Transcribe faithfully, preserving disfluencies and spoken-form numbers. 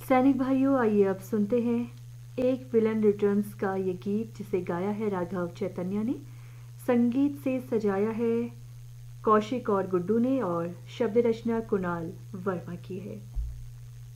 सैनिक भाइयों, आइए अब सुनते हैं एक विलन रिटर्न्स का ये गीत, जिसे गाया है राघव चैतन्य ने, संगीत से सजाया है कौशिक और गुड्डू ने, और शब्द रचना कुणाल वर्मा की है।